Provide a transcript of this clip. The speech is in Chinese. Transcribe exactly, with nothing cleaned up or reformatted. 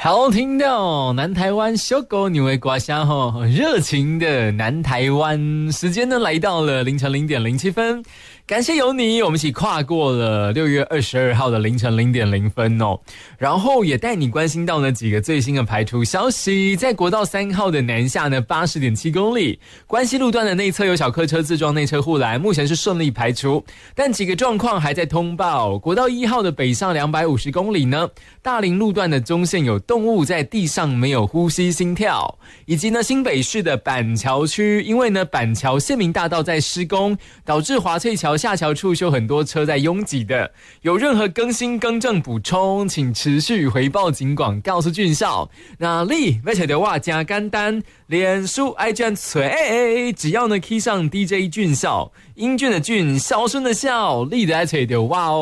好听到南台湾小狗牛的呱虾吼，热情的南台湾，时间呢来到了凌晨零点零七分。感谢有你，我们一起跨过了六月二十二号的凌晨零点零分哦。然后也带你关心到呢几个最新的排除消息，在国道三号的南下呢八十点七公里，关西路段的内侧有小客车自撞内车护栏，目前是顺利排除，但几个状况还在通报。国道一号的北上两百五十公里呢，大林路段的中线有动物在地上没有呼吸心跳，以及呢新北市的板桥区，因为呢板桥县民大道在施工，导致华翠桥下桥处有很多车在拥挤的，有任何更新更正补充，请持续回报警广告诉俊少。那你要找到我真简单，脸书 I G 找，只要呢 key 上 D J 俊少，英俊的俊，孝顺的孝，你就要找到我哦。